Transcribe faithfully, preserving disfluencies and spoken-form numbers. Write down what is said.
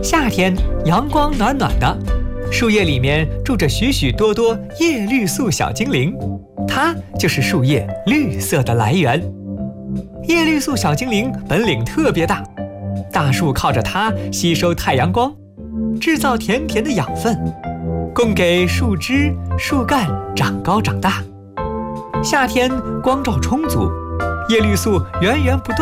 夏天阳光暖暖的，树叶里面住着许许多多叶绿素小精灵，它就是树叶绿色的来源。叶绿素小精灵本领特别大，大树靠着它吸收太阳光，制造甜甜的养分，供给树枝、树干长高长大。夏天光照充足，叶绿素源源不断